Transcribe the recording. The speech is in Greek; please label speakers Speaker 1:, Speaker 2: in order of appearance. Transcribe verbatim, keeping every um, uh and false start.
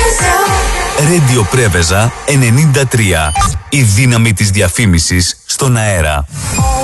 Speaker 1: Radio Πρέβεζα ενενήντα τρία. Η δύναμη της διαφήμισης στον αέρα.